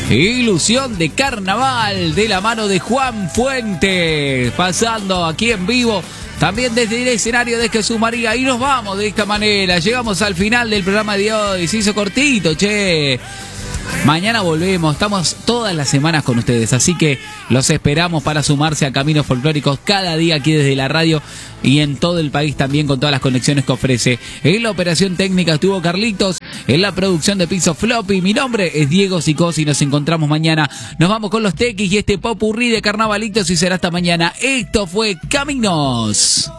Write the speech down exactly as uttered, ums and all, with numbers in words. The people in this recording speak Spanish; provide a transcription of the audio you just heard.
Ilusión de carnaval de la mano de Juan Fuentes, pasando aquí en vivo, también desde el escenario de Jesús María. Y nos vamos de esta manera, llegamos al final del programa de hoy, se hizo cortito, che. Mañana volvemos, estamos todas las semanas con ustedes, así que los esperamos para sumarse a Caminos Folclóricos cada día aquí desde la radio y en todo el país también con todas las conexiones que ofrece. En la operación técnica estuvo Carlitos, en la producción de Piso Floppy. Mi nombre es Diego Sicosi y nos encontramos mañana. Nos vamos con los tequis y este popurrí de carnavalitos y será hasta mañana. Esto fue Caminos.